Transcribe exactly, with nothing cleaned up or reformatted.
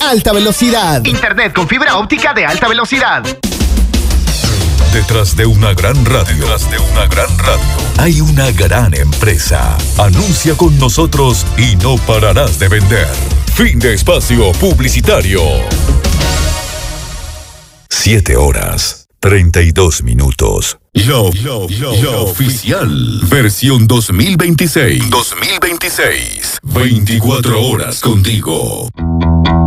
alta velocidad. Internet con fibra óptica de alta velocidad. Detrás de una gran radio, detrás de una gran radio, hay una gran empresa. Anuncia con nosotros y no pararás de vender. Fin de espacio publicitario. Siete horas, treinta y dos minutos. Lo, lo, lo, lo oficial. Versión dos mil veintiséis. dos mil veintiséis. veinticuatro horas contigo.